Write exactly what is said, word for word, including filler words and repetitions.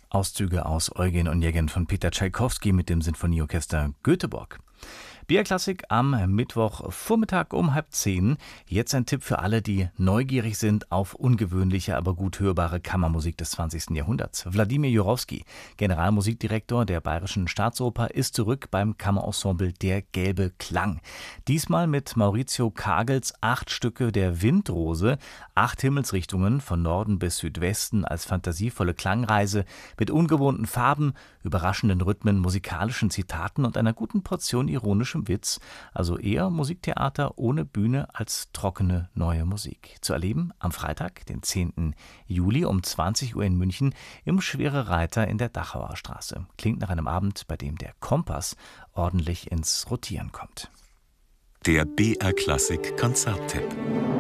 Auszüge aus Eugen Onegin von Peter Tschaikowski mit dem Sinfonieorchester Göteborg. B R-Klassik am Mittwochvormittag um halb zehn. Jetzt ein Tipp für alle, die neugierig sind auf ungewöhnliche, aber gut hörbare Kammermusik des zwanzigsten Jahrhunderts. Wladimir Jurowski, Generalmusikdirektor der Bayerischen Staatsoper, ist zurück beim Kammerensemble Der gelbe Klang. Diesmal mit Maurizio Kagels acht Stücke der Windrose, acht Himmelsrichtungen von Norden bis Südwesten als fantasievolle Klangreise mit ungewohnten Farben, überraschenden Rhythmen, musikalischen Zitaten und einer guten Portion ironischem Witz, also eher Musiktheater ohne Bühne als trockene neue Musik. Zu erleben am Freitag, den zehnten Juli um zwanzig Uhr in München im Schwere Reiter in der Dachauer Straße. Klingt nach einem Abend, bei dem der Kompass ordentlich ins Rotieren kommt. Der B R-Klassik-Konzerttipp.